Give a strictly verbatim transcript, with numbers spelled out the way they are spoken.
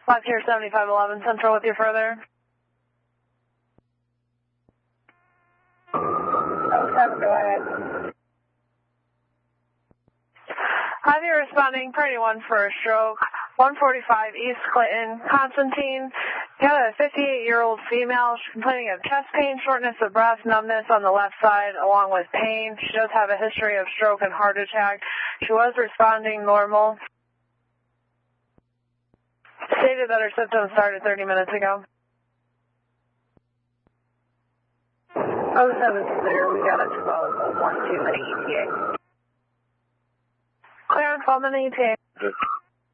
Left here seventy-five eleven Central with you further. Oh, seven, go ahead. Have you responding, priority one for a stroke, one forty-five East Clinton, Constantine. You have a fifty-eight-year-old female. She's complaining of chest pain, shortness of breath, numbness on the left side, along with pain. She does have a history of stroke and heart attack. She was responding normal. Stated that her symptoms started thirty minutes ago. Oh, seven, clear. We got a twelve oh one two minute E T A. Clear on twelve minute E T A.